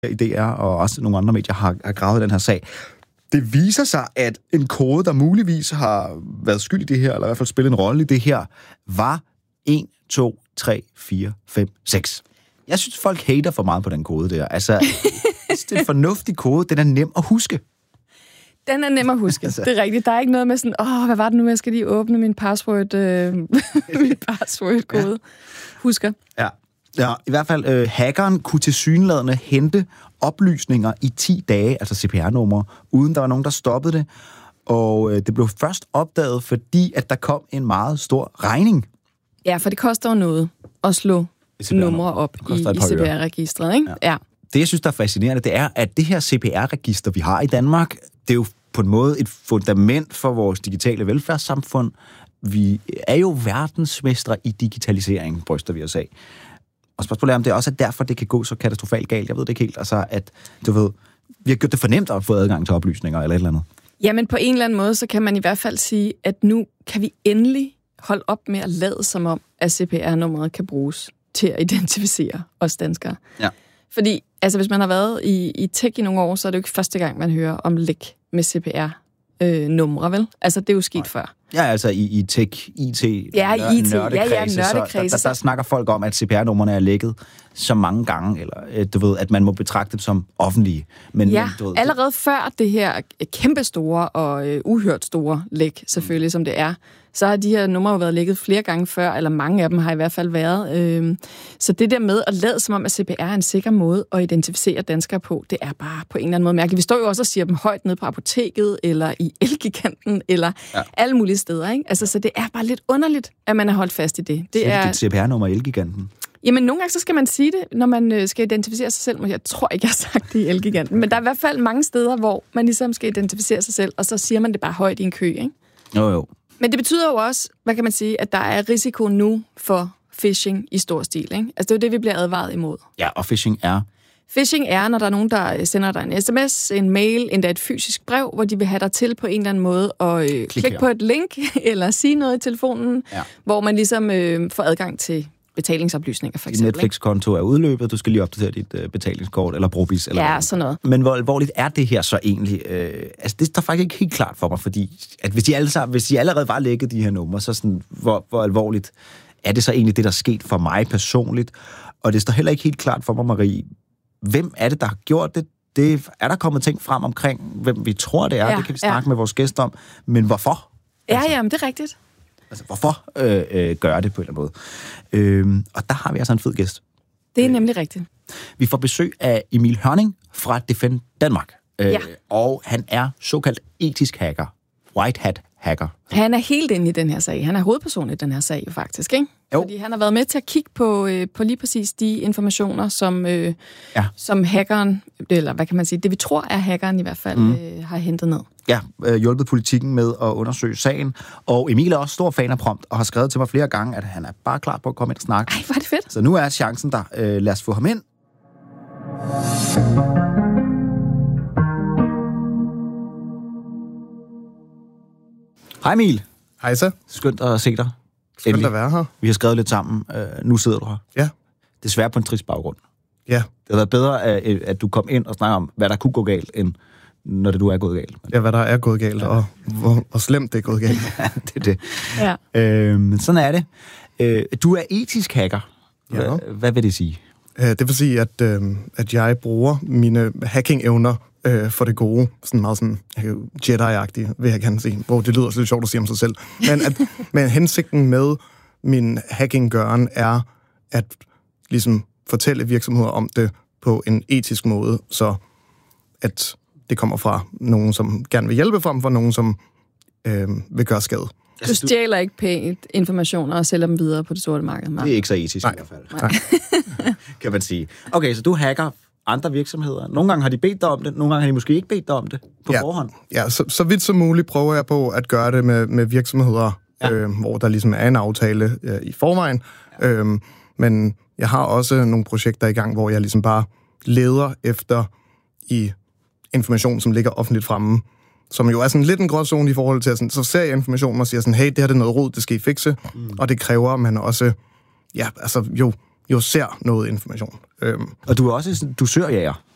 i DR og også nogle andre medier har gravet den her sag. Det viser sig, at en kode, der muligvis har været skyld i det her, eller i hvert fald spillet en rolle i det her, var 1, 2, 3, 4, 5, 6. Jeg synes, folk hater for meget på den kode der. Altså, det er en fornuftig kode. Den er nem at huske. Den er nem at huske. Det er rigtigt. Der er ikke noget med sådan, hvad var det nu, jeg skal lige åbne min password-kode. Ja. Husker. Ja, i hvert fald hackeren kunne tilsyneladende hente oplysninger i 10 dage, altså CPR-numre, uden der var nogen, der stoppede det. Og det blev først opdaget, fordi at der kom en meget stor regning. Ja, for det koster jo noget at slå numre op i CPR-registret, ikke? Ja. Det, jeg synes, der er fascinerende, det er, at det her CPR-register, vi har i Danmark, det er jo på en måde et fundament for vores digitale velfærdssamfund. Vi er jo verdensmestre i digitalisering, bryster vi os af. Og spørgsmålet er, om det også er derfor, det kan gå så katastrofalt galt. Jeg ved det ikke helt. Altså, at du ved, vi har gjort det for nemt at få adgang til oplysninger eller et eller andet. Jamen, på en eller anden måde, så kan man i hvert fald sige, at nu kan vi endelig holde op med at lade som om, at CPR-nummeret kan bruges til at identificere os danskere. Ja. Fordi, altså, hvis man har været i tech i nogle år, så er det jo ikke første gang, man hører om læk med CPR-numre, vel? Altså, det er jo sket før. Ja, altså i tech, IT, nørdekredse, der snakker folk om, at CPR-numrene er lækket så mange gange, eller du ved, at man må betragte dem som offentlige. Men du ved, allerede før det her kæmpestore og uhørt store læk, selvfølgelig som det er, så har de her numre jo været lækket flere gange før, eller mange af dem har i hvert fald været. Så det der med at lade som om, at CPR er en sikker måde at identificere danskere på, det er bare på en eller anden måde mærkeligt. Vi står jo også og siger dem højt nede på apoteket, eller i Elgiganten, eller alle mulige steder, ikke? Altså, så det er bare lidt underligt, at man har holdt fast i det. Det er et CPR-nummer i Elgiganten. Jamen, nogle gange så skal man sige det, når man skal identificere sig selv. Jeg tror ikke, jeg har sagt det i Elgiganten, men der er i hvert fald mange steder, hvor man ligesom skal identificere sig selv, og så siger man det bare højt i en kø, ikke? Jo. Men det betyder jo også, hvad kan man sige, at der er risiko nu for phishing i stor stil, ikke? Altså, det er jo det, vi bliver advaret imod. Ja, og phishing er? Phishing er, når der er nogen, der sender dig en sms, en mail, endda et fysisk brev, hvor de vil have dig til på en eller anden måde og klikke på et link, eller sige noget i telefonen, hvor man ligesom får adgang til betalingsoplysninger, for eksempel. Din Netflix-konto er udløbet, du skal lige opdatere dit betalingskort, eller Brobis, eller noget. Sådan noget. Men hvor alvorligt er det her så egentlig? Altså, det står faktisk ikke helt klart for mig, fordi at hvis de allerede var lækket de her numre, så sådan, hvor alvorligt er det så egentlig det, der er sket for mig personligt? Og det står heller ikke helt klart for mig, Marie. Hvem er det, der har gjort det? Er der kommet ting frem omkring, hvem vi tror, det er? Ja, det kan vi snakke med vores gæster om. Men hvorfor? Ja, men det er rigtigt. Altså, hvorfor gør det på en eller anden måde? Og der har vi altså en fed gæst. Det er nemlig rigtigt. Vi får besøg af Emil Hørning fra Defend Danmark. Og han er såkaldt etisk hacker. White hat hacker. Han er helt inde i den her sag. Han er hovedperson i den her sag, jo faktisk, ikke? Jo. Fordi han har været med til at kigge på lige præcis de informationer, som hackeren, eller hvad kan man sige, det vi tror er hackeren i hvert fald, har hentet ned. Ja, hjulpet politikken med at undersøge sagen. Og Emil er også stor fan af Prompt, og har skrevet til mig flere gange, at han er bare klar på at komme ind og snakke. Ej, hvor er det fedt. Så nu er chancen der. Lad os få ham ind. Hej Emil. Hej så. Skønt at se dig. Skønt at være her. Vi har skrevet lidt sammen. Nu sidder du her. Ja. Desværre på en trist baggrund. Ja. Det havde været bedre, at du kom ind og snakker om, hvad der kunne gå galt, end når det du er gået galt. Ja, hvad der er gået galt, og hvor slemt det er gået galt. Det er det. Ja. Sådan er det. Du er etisk hacker. Hvad vil det sige? Det vil sige, at jeg bruger mine hacking-evner for det gode. Sådan meget sådan Jedi-agtigt, vil jeg gerne sige. Hvor det lyder så lidt sjovt at sige om sig selv. Men hensigten med min hacking-gøren er at ligesom fortælle virksomheder om det på en etisk måde, så at det kommer fra nogen, som gerne vil hjælpe frem for nogen, som vil gøre skade. Du stjæler ikke pænt informationer og sælger dem videre på det sorte marked. Det er ikke så etisk i hvert fald. Nej. Kan man sige. Okay, så du hacker andre virksomheder. Nogle gange har de bedt dig om det, nogle gange har de måske ikke bedt dig om det på forhånd. Ja, så vidt som muligt prøver jeg på at gøre det med virksomheder, hvor der ligesom er en aftale i forvejen. Ja. Men jeg har også nogle projekter i gang, hvor jeg ligesom bare leder efter i information, som ligger offentligt fremme, som jo er sådan lidt en gråzone i forhold til, sådan, så ser jeg informationen og siger sådan, hey, det her er noget rod, det skal I fikse, og det kræver, at man også, jo ser noget information. Og du er også dusørjæger.